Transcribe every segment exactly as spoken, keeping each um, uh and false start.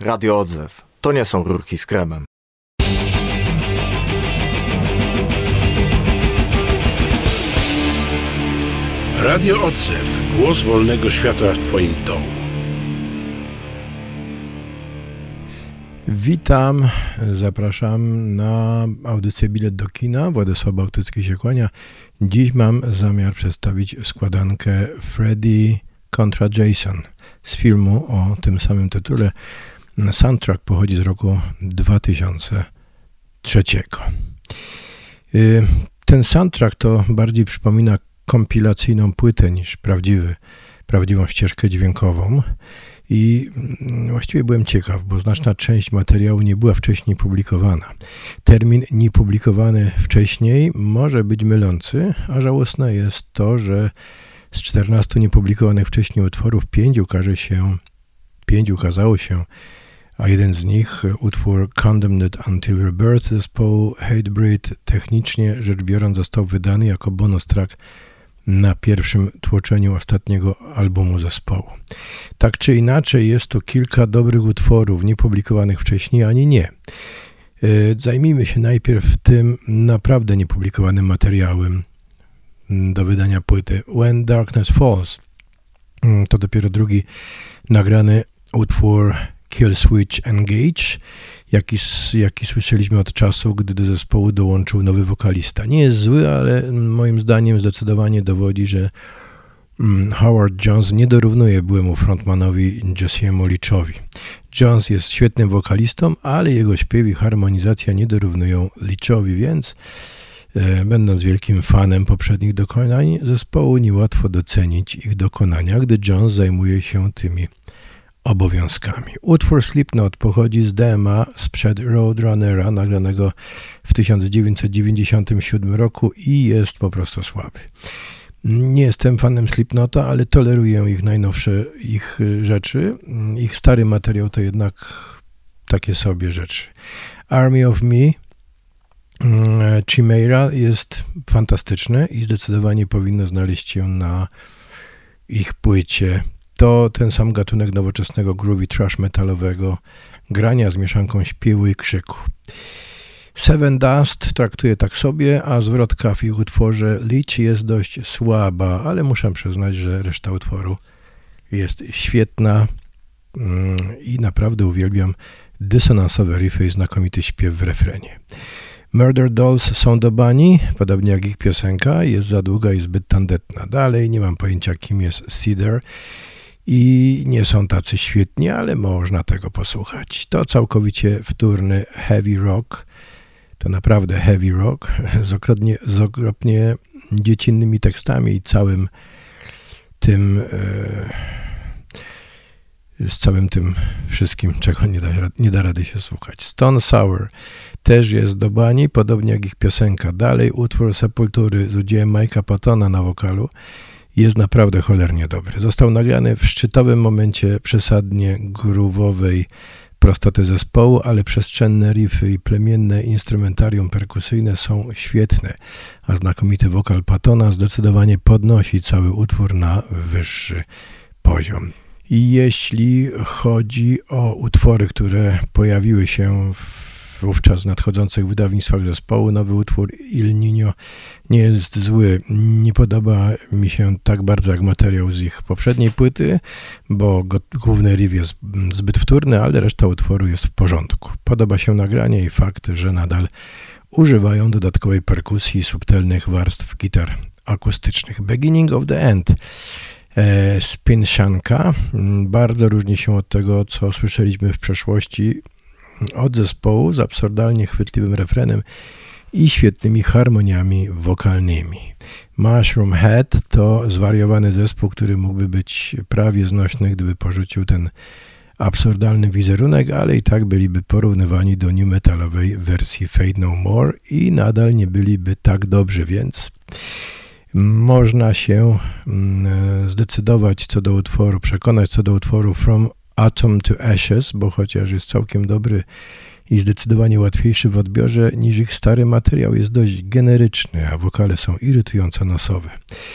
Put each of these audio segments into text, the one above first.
Radio Odzew. To nie są rurki z kremem. Radio Odzew. Głos wolnego świata w Twoim domu. Witam, zapraszam na audycję Bilet do kina. Władysław Bałtycki się kłania. Dziś mam zamiar przedstawić składankę Freddy kontra Jason z filmu o tym samym tytule. Soundtrack pochodzi z roku dwa tysiące trzeciego. Ten soundtrack to bardziej przypomina kompilacyjną płytę niż prawdziwy, prawdziwą ścieżkę dźwiękową. I właściwie byłem ciekaw, bo znaczna część materiału nie była wcześniej publikowana. Termin niepublikowany wcześniej może być mylący, a żałosne jest to, że z czternastu niepublikowanych wcześniej utworów pięć ukaże się, pięć ukazało się, a jeden z nich, utwór Condemned Until Rebirth zespołu Hatebreed, technicznie rzecz biorąc został wydany jako bonus track na pierwszym tłoczeniu ostatniego albumu zespołu. Tak czy inaczej jest to kilka dobrych utworów, niepublikowanych wcześniej ani nie. Zajmijmy się najpierw tym naprawdę niepublikowanym materiałem do wydania płyty. When Darkness Falls to dopiero drugi nagrany utwór Killswitch Engage, jaki, jaki słyszeliśmy od czasu, gdy do zespołu dołączył nowy wokalista. Nie jest zły, ale moim zdaniem zdecydowanie dowodzi, że Howard Jones nie dorównuje byłemu frontmanowi Jesse'emu Leachowi. Jones jest świetnym wokalistą, ale jego śpiew i harmonizacja nie dorównują Leachowi, więc e, będąc wielkim fanem poprzednich dokonań zespołu, niełatwo docenić ich dokonania, gdy Jones zajmuje się tymi obowiązkami. Utwór Slipknot pochodzi z D M A sprzed Roadrunnera, nagranego w tysiąc dziewięćset dziewięćdziesiątym siódmym roku i jest po prostu słaby. Nie jestem fanem Slipknota, ale toleruję ich najnowsze ich rzeczy. Ich stary materiał to jednak takie sobie rzeczy. Army of Me Chimera jest fantastyczne i zdecydowanie powinno znaleźć się na ich płycie. To ten sam gatunek nowoczesnego groovy trash metalowego, grania z mieszanką śpiewu i krzyku. Seven Dust traktuje tak sobie, a zwrotka w ich utworze Leech jest dość słaba, ale muszę przyznać, że reszta utworu jest świetna i naprawdę uwielbiam dysonansowe riffy i znakomity śpiew w refrenie. Murder Dolls są do bani, podobnie jak ich piosenka, jest za długa i zbyt tandetna. Dalej nie mam pojęcia, kim jest Cedar i nie są tacy świetni, ale można tego posłuchać. To całkowicie wtórny heavy rock, to naprawdę heavy rock, z okropnie, z okropnie dziecinnymi tekstami i całym tym, e, z całym tym wszystkim, czego nie da, nie da rady się słuchać. Stone Sour też jest do bani, podobnie jak ich piosenka. Dalej utwór Sepultury z udziałem Mike'a Pattona na wokalu jest naprawdę cholernie dobry. Został nagrany w szczytowym momencie przesadnie groove'owej prostoty zespołu, ale przestrzenne riffy i plemienne instrumentarium perkusyjne są świetne, a znakomity wokal Pattona zdecydowanie podnosi cały utwór na wyższy poziom. I jeśli chodzi o utwory, które pojawiły się w wówczas w nadchodzących wydawnictwach zespołu, nowy utwór Il Niño nie jest zły. Nie podoba mi się tak bardzo jak materiał z ich poprzedniej płyty, bo go, główny riff jest zbyt wtórny, ale reszta utworu jest w porządku. Podoba się nagranie i fakt, że nadal używają dodatkowej perkusji i subtelnych warstw gitar akustycznych. Beginning of the End. E, Spin Shanka bardzo różni się od tego, co słyszeliśmy w przeszłości od zespołu z absurdalnie chwytliwym refrenem i świetnymi harmoniami wokalnymi. Mushroom Head to zwariowany zespół, który mógłby być prawie znośny, gdyby porzucił ten absurdalny wizerunek, ale i tak byliby porównywani do new metalowej wersji Fade No More i nadal nie byliby tak dobrzy, więc można się zdecydować co do utworu, przekonać co do utworu From Atom to Ashes, bo chociaż jest całkiem dobry i zdecydowanie łatwiejszy w odbiorze niż ich stary materiał, jest dość generyczny, a wokale są irytująco nosowe.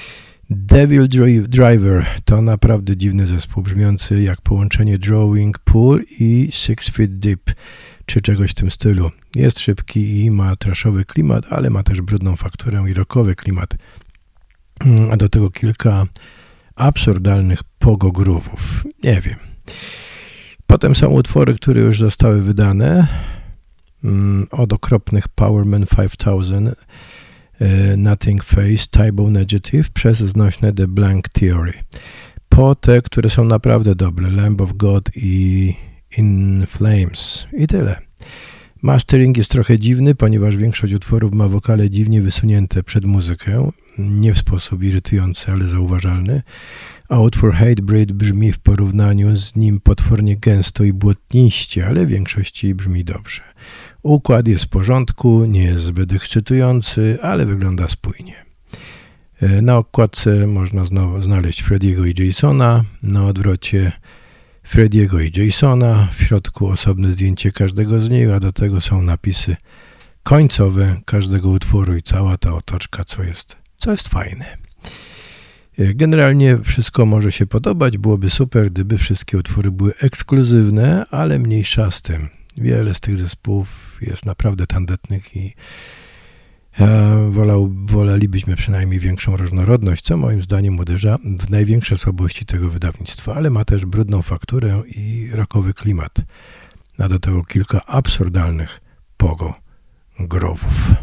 Devil Driver to naprawdę dziwny zespół, brzmiący jak połączenie Drawing Pool i Six Feet Deep, czy czegoś w tym stylu. Jest szybki i ma trashowy klimat, ale ma też brudną fakturę i rockowy klimat. A do tego kilka absurdalnych pogo-groovów. Nie wiem. Potem są utwory, które już zostały wydane. Od okropnych Powerman pięć tysiąc, Nothing Face, Tybo Negative, przez znośne The Blank Theory. Po te, które są naprawdę dobre, Lamb of God i In Flames. I tyle. Mastering jest trochę dziwny, ponieważ większość utworów ma wokale dziwnie wysunięte przed muzykę. Nie w sposób irytujący, ale zauważalny. A utwór Hatebreed brzmi w porównaniu z nim potwornie gęsto i błotniście, ale w większości brzmi dobrze. Układ jest w porządku, nie jest zbyt ekscytujący, ale wygląda spójnie. Na okładce można znowu znaleźć Frediego i Jasona, na odwrocie Frediego i Jasona, w środku osobne zdjęcie każdego z nich, a do tego są napisy końcowe każdego utworu i cała ta otoczka, co jest, co jest fajne. Generalnie wszystko może się podobać, byłoby super, gdyby wszystkie utwory były ekskluzywne, ale mniejsza z tym. Wiele z tych zespołów jest naprawdę tandetnych i e, wolał, wolelibyśmy przynajmniej większą różnorodność, co moim zdaniem uderza w największe słabości tego wydawnictwa, ale ma też brudną fakturę i rockowy klimat, a do tego kilka absurdalnych pogo-growów.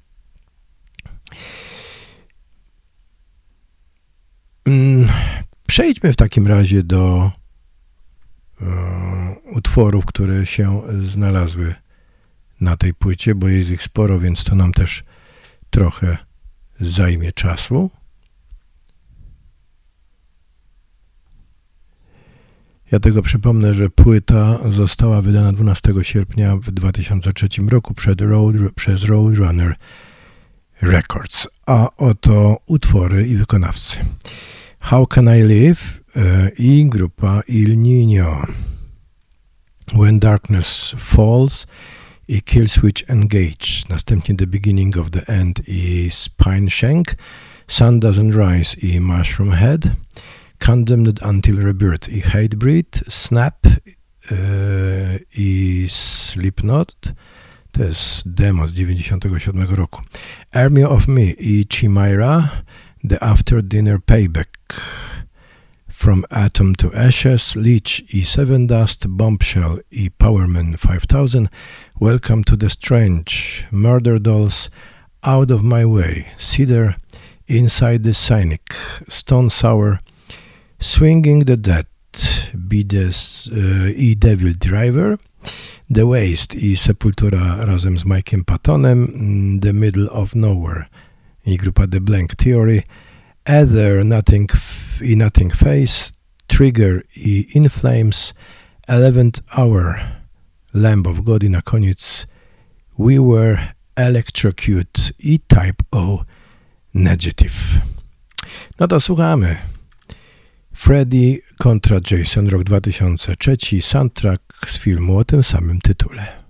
Przejdźmy w takim razie do e, utworów, które się znalazły na tej płycie, bo jest ich sporo, więc to nam też trochę zajmie czasu. Ja tego przypomnę, że płyta została wydana dwunastego sierpnia w dwa tysiące trzecim roku przed Road, przez Roadrunner Records. A oto utwory i wykonawcy. How Can I Live i grupa Il Niño. When Darkness Falls i Kill Switch Engage. Następnie The Beginning of the End i Spine Shank. Sun Doesn't Rise i Mushroom Head. Condemned Until Rebirth i Hatebreed. Snap yy, i Slipknot. To jest demo z dziewięćdziesiątego siódmego roku. Army of Me i Chimera. The After Dinner Payback. From Atom to Ashes, Leech i Seven Dust, Bombshell i Powerman pięć tysiąc, Welcome to the Strange, Murder Dolls, Out of My Way, Cedar, Inside the Cynic, Stone Sour, Swinging the Dead, Bides uh, i Devil Driver, The Waste i Sepultura razem z Mike'em Pattonem, The Middle of Nowhere i grupa The Blank Theory, Ether, Nothing i Nothing Face, Trigger i In Flames, Eleventh Hour, Lamb of God i na koniec We Were Electrocute i Type O Negative. No to słuchamy. Freddy kontra Jason, rok dwa tysiące trzeci, soundtrack z filmu o tym samym tytule.